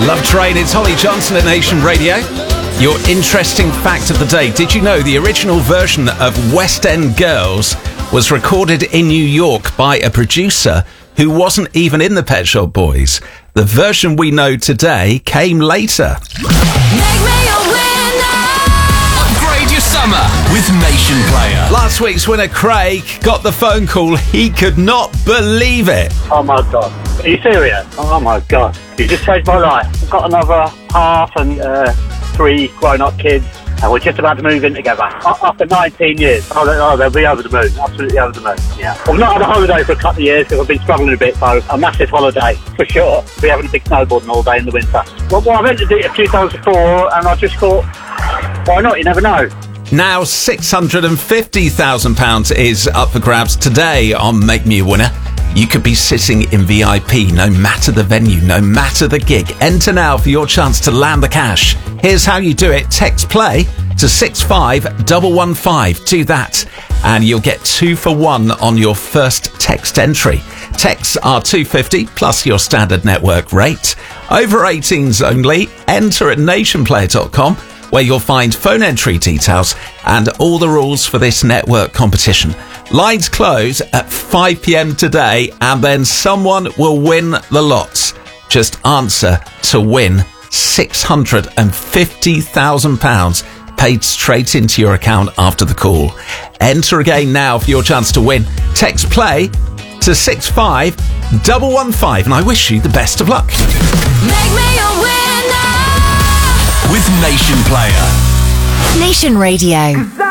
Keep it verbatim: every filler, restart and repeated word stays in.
Love Train, it's Holly Johnson at Nation Radio. Your interesting fact of the day. Did you know the original version of West End Girls was recorded in New York by a producer who wasn't even in the Pet Shop Boys? The version we know today came later. Make me a winner. Upgrade your summer with Nation Player. Last week's winner, Craig, got the phone call. He could not believe it. Oh my God. Are you serious? Oh my God. You just saved my life. I've got another half and uh, three grown-up kids, and we're just about to move in together. After nineteen years. Oh, they, oh, they'll be over the moon. Absolutely over the moon. Yeah. I've not had a holiday for a couple of years because I've been struggling a bit, so a massive holiday, for sure. We're having a big snowboarding all day in the winter. Well, well I went to do it a few times before, and I just thought, why not? You never know. Now six hundred fifty thousand pounds is up for grabs today on Make Me a Winner. You could be sitting in V I P no matter the venue, no matter the gig. Enter now for your chance to land the cash. Here's how you do it. Text play to six five one one five. Do that and you'll get two for one on your first text entry. Texts are two pounds fifty plus your standard network rate. Over eighteens only. Enter at nation player dot com, where you'll find phone entry details and all the rules for this network competition. Lines close at five p.m. today, and then someone will win the lots. Just answer to win six hundred fifty thousand pounds paid straight into your account after the call. Enter again now for your chance to win. Text play to six five one one five, and I wish you the best of luck. Make me a winner. With Nation Player. Nation Radio.